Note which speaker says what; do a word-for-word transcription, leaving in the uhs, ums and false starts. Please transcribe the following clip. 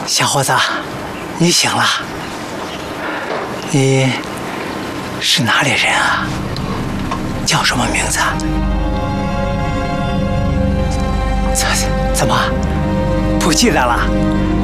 Speaker 1: 小伙子，你醒了？你是哪里人啊？叫什么名字？怎怎么不记得了？